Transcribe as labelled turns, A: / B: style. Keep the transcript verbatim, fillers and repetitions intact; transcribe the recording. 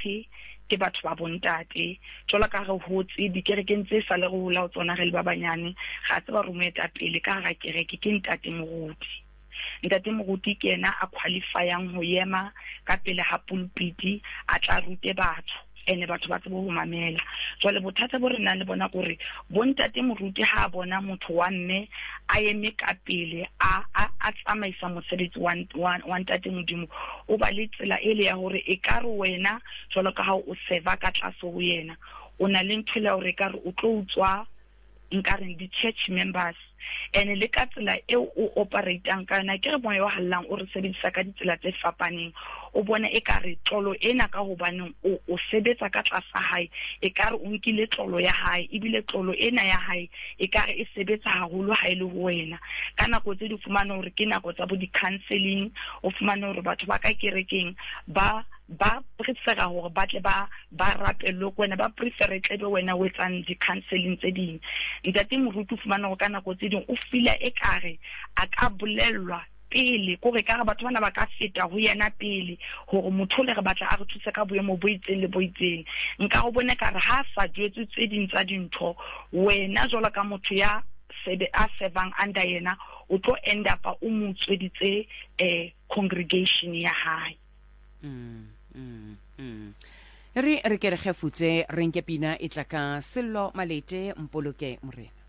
A: majority ke batho ba bontate jwalo ka re hotse dikerekeng tse sa le go la tsona re le ba banyane ga tse ba rometa pele ka ga kereke ke ntate moruti ntate moruti ke ena a qualifyang ho yema ka pele ha pulpiti a tla rute batho ene batho ba tsebo ho mamela jwale bothata bo re nang le bona gore bontate moruti ha bona motho wa mme a eme ka pele a a tsamaisa mosebetsi wa wa ntate modimo o ba le tsela ele ya hore e ka re wena jwalo ka ha o seva ka tlase ho yena o na le nthwela hore ka re o tlo utswa nkare di church members ene le ka tsela e o operateang kana ke re moya wa hallang o re sebedisa ka ditsela tse fapaneng o bona e ka re tlolo ena ka hobaneng o o sebetsa ka tlasa hae e ka re o nkile tlolo ya hae ebile tlolo ena ya hae e ka re e sebetsa haholo ha ile ho wena kana go tse di fumana hore ke nako tsa bo di counseling o fumana hore batho ba ka kerekeng ba ba prefera hore ba tle ba ba rapello kwena ba prefera tlebe wena o etsang di counseling tse ding ntate moruti fumana go kana go tse ding o fila e kare a ka bolellwa pele go re ka batho bana ba ka feta ho yena pele hore motho le re batla a re thusa ka boemo bo itseng le bo itseng nka go bona ka re ha sa jwetse tse ding tsa dintho wena jwalo ka motho ya sebe a sevang under yena o tlo end up o motsweditse eh congregation ya hae.
B: mm mm mm re re ke re gefutse re nke pina e tla ka Sello Malete Mpoloke Morena.